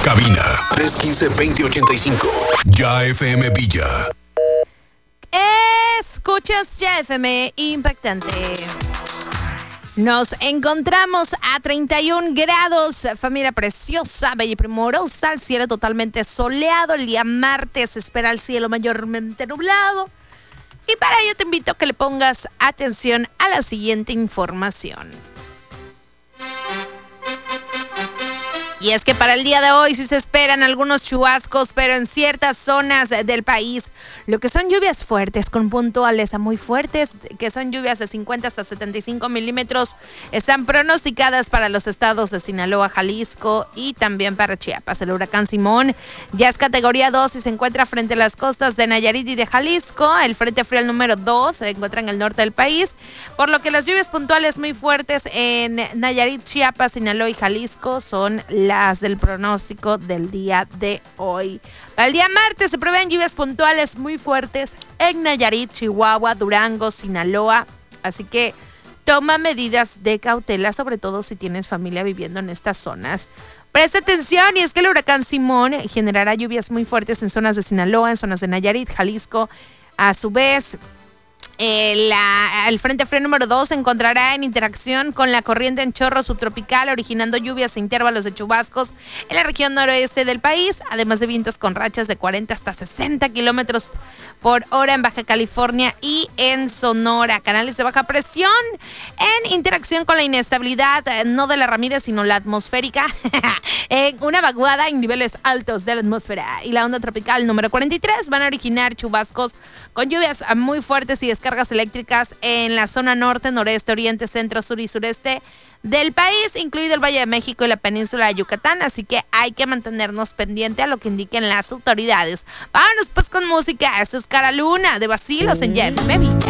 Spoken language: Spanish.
Cabina 315-2085. Ya FM Villa. Escuchas Ya FM Impactante. Nos encontramos a 31 grados, familia preciosa, bella y primorosa, el cielo totalmente soleado. El día martes se espera el cielo mayormente nublado. Y para ello te invito a que le pongas atención a la siguiente información. Y es que para el día de hoy sí se esperan algunos chubascos, pero en ciertas zonas del país. Lo que son lluvias fuertes con puntuales a muy fuertes, que son lluvias de 50 hasta 75 milímetros, están pronosticadas para los estados de Sinaloa, Jalisco y también para Chiapas. El huracán Simón ya es categoría 2 y se encuentra frente a las costas de Nayarit y de Jalisco. El frente frío número 2 se encuentra en el norte del país, por lo que las lluvias puntuales muy fuertes en Nayarit, Chiapas, Sinaloa y Jalisco son las del pronóstico del día de hoy. Para el día martes se prevén lluvias puntuales muy fuertes en Nayarit, Chihuahua, Durango, Sinaloa. Así que toma medidas de cautela, sobre todo si tienes familia viviendo en estas zonas. Presta atención, y es que el huracán Simón generará lluvias muy fuertes en zonas de Sinaloa, en zonas de Nayarit, Jalisco. A su vez, el frente frío número 2 se encontrará en interacción con la corriente en chorro subtropical, originando lluvias e intervalos de chubascos en la región noroeste del país, además de vientos con rachas de 40 hasta 60 kilómetros por hora en Baja California y en Sonora. Canales de baja presión en interacción con la inestabilidad, no de la Ramírez, sino la atmosférica, en una vaguada en niveles altos de la atmósfera y la onda tropical número 43 van a originar chubascos con lluvias muy fuertes y descargas eléctricas en la zona norte, noreste, oriente, centro, sur y sureste del país, incluido el Valle de México y la península de Yucatán, así que hay que mantenernos pendiente a lo que indiquen las autoridades. Vámonos pues con música. Esto es Cara Luna de Vacilos en Ya FM.